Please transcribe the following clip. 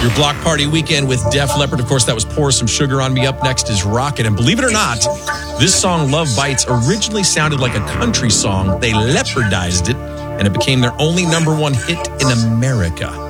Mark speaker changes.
Speaker 1: Your block party weekend with Def Leppard. Of course, that was Pour Some Sugar on Me. Up next is Rocket. And believe it or not, this song, Love Bites, originally sounded like a country song. They leopardized it, and it became their only #1 hit in America.